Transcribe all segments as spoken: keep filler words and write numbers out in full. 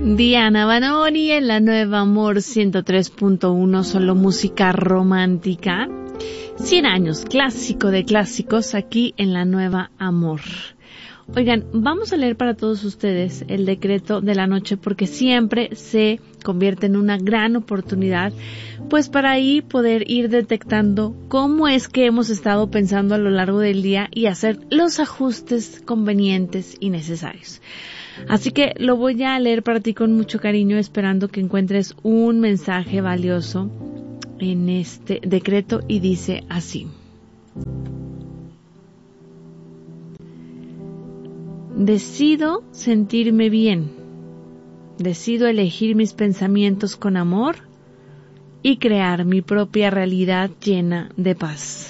Diana Banoni en la nueva Amor ciento tres punto uno, solo música romántica. cien años, clásico de clásicos, aquí en la nueva Amor. Oigan, vamos a leer para todos ustedes el decreto de la noche porque siempre se convierte en una gran oportunidad, pues para ahí poder ir detectando cómo es que hemos estado pensando a lo largo del día y hacer los ajustes convenientes y necesarios. Así que lo voy a leer para ti con mucho cariño, esperando que encuentres un mensaje valioso en este decreto, y dice así: decido sentirme bien, decido elegir mis pensamientos con amor y crear mi propia realidad llena de paz.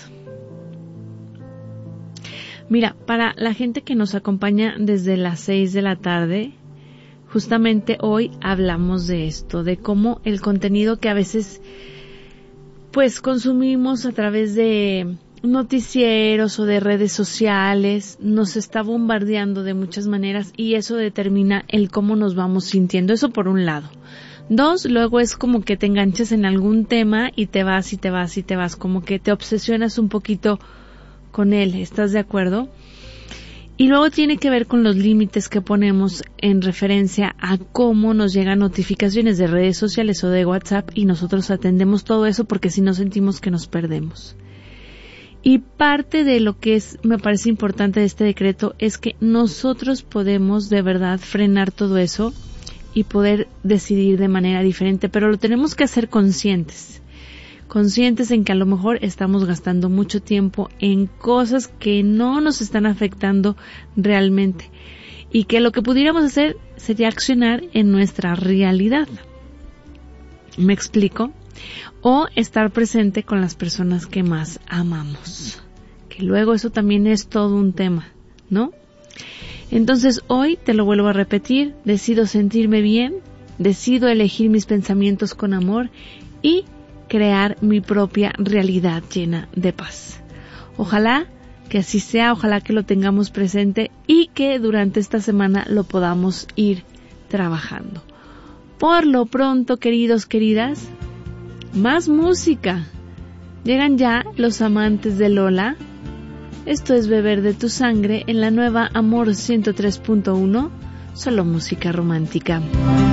Mira, para la gente que nos acompaña desde las seis de la tarde, justamente hoy hablamos de esto, de cómo el contenido que a veces pues consumimos a través de noticieros o de redes sociales nos está bombardeando de muchas maneras, y eso determina el cómo nos vamos sintiendo. Eso por un lado. Dos, luego es como que te enganchas en algún tema y te vas y te vas y te vas, como que te obsesionas un poquito con él, ¿estás de acuerdo? Y luego tiene que ver con los límites que ponemos en referencia a cómo nos llegan notificaciones de redes sociales o de WhatsApp, y nosotros atendemos todo eso porque si no sentimos que nos perdemos. Y parte de lo que es, me parece importante de este decreto, es que nosotros podemos de verdad frenar todo eso y poder decidir de manera diferente, pero lo tenemos que hacer conscientes. Conscientes en que a lo mejor estamos gastando mucho tiempo en cosas que no nos están afectando realmente, y que lo que pudiéramos hacer sería accionar en nuestra realidad. ¿Me explico? O estar presente con las personas que más amamos, que luego eso también es todo un tema, ¿no? Entonces hoy te lo vuelvo a repetir: decido sentirme bien, decido elegir mis pensamientos con amor y crear mi propia realidad llena de paz. Ojalá que así sea, ojalá que lo tengamos presente y que durante esta semana lo podamos ir trabajando. Por lo pronto, queridos, queridas, más música. Llegan ya los amantes de Lola. Esto es Beber de tu sangre en la nueva Amor ciento tres punto uno, solo música romántica.